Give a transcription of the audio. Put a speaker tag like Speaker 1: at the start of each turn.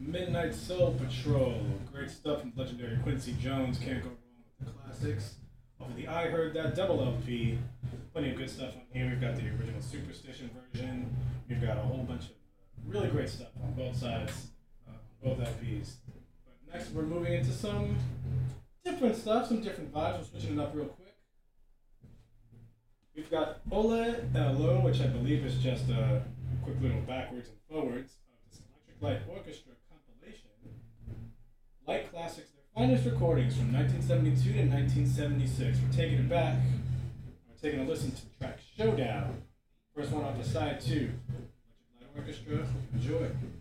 Speaker 1: Midnight Soul Patrol. Great stuff from legendary Quincy Jones. Can't go wrong with the classics. Off of the I Heard That double LP. Plenty of good stuff on here. We've got the original Superstition version. We've got a whole bunch of really great stuff on both sides, both LPs. But next, we're moving into some different stuff, some different vibes. We're switching it up real quick. We've got Ole Alone, which I believe is just a quick little backwards and forwards of this Electric Light Orchestra compilation. Light Classics, their finest recordings from 1972 to 1976. We're taking it back. We're taking a listen to the track Showdown. First one off the side two. Electric Light Orchestra. Enjoy.